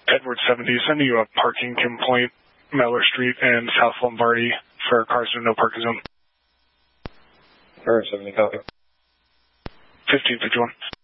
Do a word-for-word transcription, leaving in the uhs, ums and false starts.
Edward seventy, sending you a parking complaint, Mellor Street and South Lombardy for cars with no parking zone. Edward seventy, copy. fifteen fifty-one.